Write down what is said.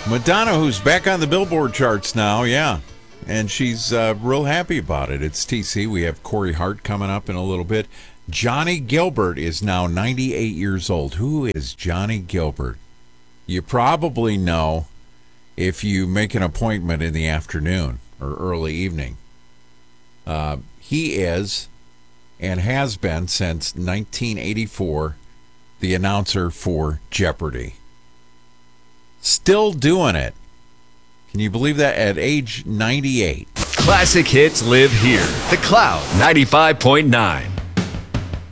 Madonna, who's back on the Billboard charts now, yeah. And she's real happy about it. It's TC. We have Corey Hart coming up in a little bit. Johnny Gilbert is now 98 years old. Who is Johnny Gilbert? You probably know if you make an appointment in the afternoon or early evening. He is, and has been since 1984, the announcer for Jeopardy! Still doing it. Can you believe that? At age 98. Classic hits live here. The Cloud 95.9.